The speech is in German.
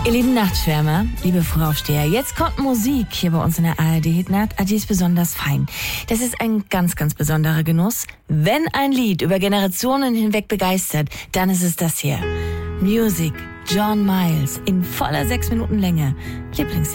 Ihr lieben Nachtschwärmer, liebe Frühaufsteher, jetzt kommt Musik hier bei uns in der ARD-Hitnacht. Die ist besonders fein. Das ist ein ganz, ganz besonderer Genuss. Wenn ein Lied über Generationen hinweg begeistert, dann ist es das hier. Music, John Miles, in voller 6 Minuten Länge. Lieblingshit.